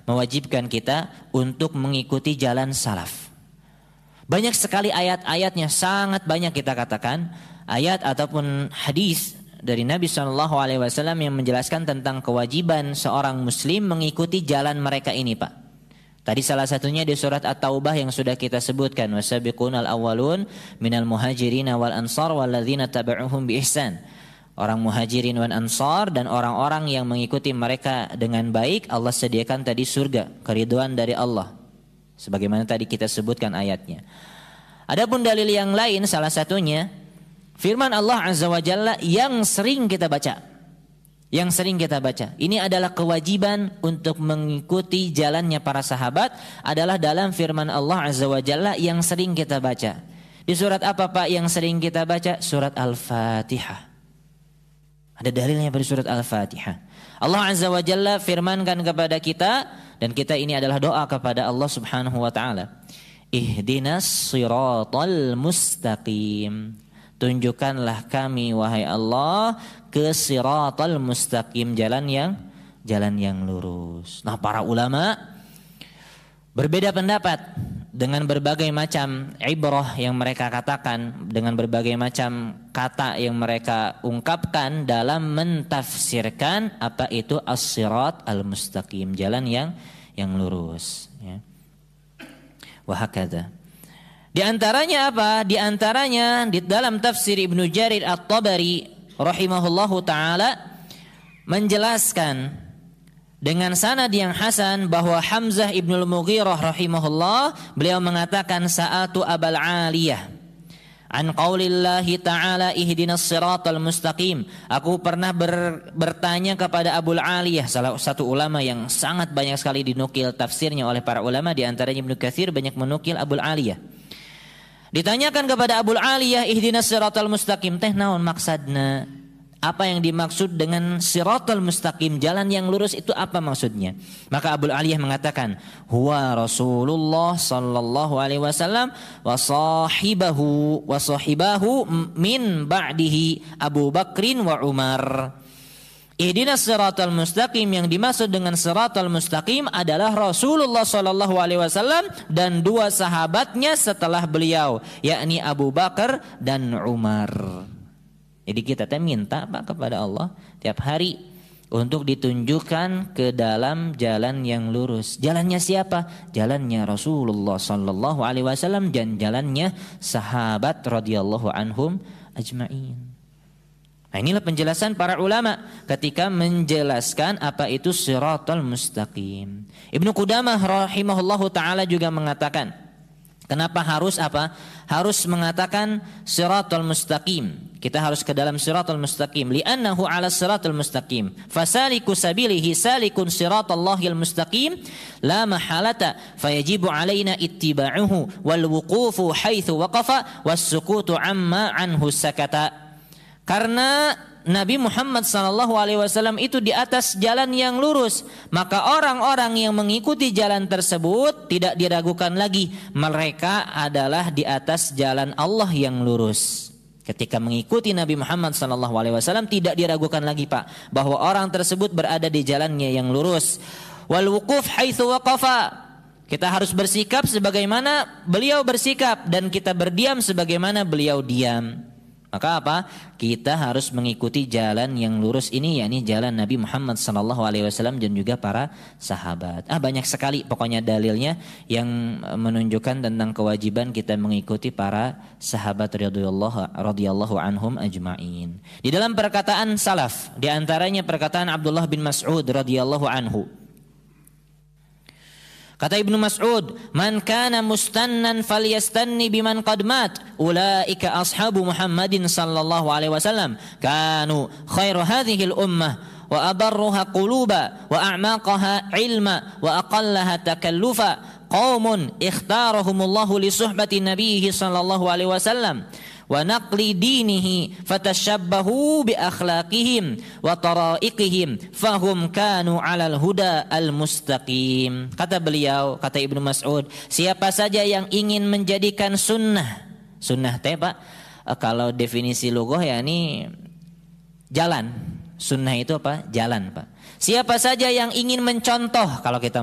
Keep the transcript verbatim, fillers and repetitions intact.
mewajibkan kita untuk mengikuti jalan salaf. Banyak sekali ayat-ayatnya, sangat banyak kita katakan ayat ataupun hadis dari Nabi shallallahu alaihi wasallam yang menjelaskan tentang kewajiban seorang muslim mengikuti jalan mereka ini, Pak. Tadi salah satunya di surat At-Taubah yang sudah kita sebutkan, wasabiqunal awwalun minal muhajirin wal ansar walladzina tabauhum bi ihsan. Orang muhajirin wal ansar dan orang-orang yang mengikuti mereka dengan baik, Allah sediakan tadi surga, keridhaan dari Allah. Sebagaimana tadi kita sebutkan ayatnya. Adapun dalil yang lain, salah satunya firman Allah Azza wa Jalla yang sering kita baca. Yang sering kita baca. Ini adalah kewajiban untuk mengikuti jalannya para sahabat, adalah dalam firman Allah Azza wa Jalla yang sering kita baca. Di surat apa, Pak, yang sering kita baca? Surat Al-Fatihah. Ada dalilnya pada surat Al-Fatihah. Allah Azza wa Jalla firmankan kepada kita, dan kita ini adalah doa kepada Allah Subhanahu wa taala. Ihdinas siratal mustaqim. Tunjukkanlah kami wahai Allah ke siratal mustaqim, jalan yang jalan yang lurus. Nah, para ulama berbeda pendapat dengan berbagai macam ibrah yang mereka katakan, dengan berbagai macam kata yang mereka ungkapkan dalam mentafsirkan apa itu as-sirat al-mustaqim, jalan yang yang lurus, ya. Wa hakadha. Di antaranya apa? Di antaranya di dalam tafsir Ibnu Jarir At-Tabari rahimahullahu taala menjelaskan dengan sanad yang hasan bahwa Hamzah Ibnul Mughirah rahimahullah, beliau mengatakan sa'atu Abul Aliyah an qaulillahi ta'ala ihdinas siratal mustaqim. Aku pernah ber, bertanya kepada Abul Aliyah, salah satu ulama yang sangat banyak sekali dinukil tafsirnya oleh para ulama, di antaranya Ibnu Katsir banyak menukil Abul Aliyah. Ditanyakan kepada Abul Aliyah, ihdinas siratal mustaqim teh naon maksadna? Apa yang dimaksud dengan siratal mustaqim, jalan yang lurus itu apa maksudnya? Maka Abul Aliyah mengatakan, huwa Rasulullah sallallahu alaihi wasallam wa sahibahu wa sahibahu min ba'dihi Abu Bakrin wa Umar. Ihdinas siratal mustaqim, yang dimaksud dengan siratal mustaqim adalah Rasulullah sallallahu alaihi wasallam dan dua sahabatnya setelah beliau, yakni Abu Bakar dan Umar. Jadi kita teh minta, Pak, kepada Allah tiap hari untuk ditunjukkan ke dalam jalan yang lurus. Jalannya siapa? Jalannya Rasulullah sallallahu alaihi wasallam dan jalannya sahabat radhiyallahu anhum ajma'in. Nah, inilah penjelasan para ulama ketika menjelaskan apa itu siratal mustaqim. Ibnu Qudamah rahimahullahu taala juga mengatakan, kenapa harus apa? Harus mengatakan siratal mustaqim. Kita harus ke dalam siratal mustaqim. Li'annahu 'ala siratal mustaqim. Fasaliku sabilihi salikun siratallahil mustaqim la mahalata fayajibu 'alaina ittiba'uhu wal wuqufu haitsu waqafa was sukutu 'amma anhu sakata. Karena Nabi Muhammad sallallahu alaihi wasallam itu di atas jalan yang lurus, maka orang-orang yang mengikuti jalan tersebut tidak diragukan lagi, mereka adalah di atas jalan Allah yang lurus. Ketika mengikuti Nabi Muhammad sallallahu alaihi wasallam tidak diragukan lagi, Pak, bahwa orang tersebut berada di jalannya yang lurus. Wal wuquf haitsu waqafa. Kita harus bersikap sebagaimana beliau bersikap dan kita berdiam sebagaimana beliau diam. Maka apa? Kita harus mengikuti jalan yang lurus ini, yakni jalan Nabi Muhammad sallallahu alaihi wasallam dan juga para sahabat. Ah, banyak sekali pokoknya dalilnya yang menunjukkan tentang kewajiban kita mengikuti para sahabat radhiyallahu radhiyallahu anhum ajma'in. Di dalam perkataan salaf, di antaranya perkataan Abdullah bin Mas'ud radhiyallahu anhu. Kata Ibnu Mas'ud, "Man kana mustannan falyastanni biman qad mat. Ulaika ashabu Muhammadin sallallahu alaihi wasallam. Kanu khairu hadhihi al-ummah wa abarruha quluba wa a'maqaha ilma wa aqallaha takallufa. Qaumun ikhtarahumullahu li suhbati nabiyhi sallallahu alaihi wasallam. Wa naqli dinihi fatashabbahu bi akhlaqihim wa taraiqihim fahum kanu 'alal huda al mustaqim." Kata beliau, kata Ibnu Mas'ud, siapa saja yang ingin menjadikan sunnah, sunnah teh Pak, kalau definisi lughah yakni jalan. Sunnah itu apa? Jalan, Pak. Siapa saja yang ingin mencontoh, kalau kita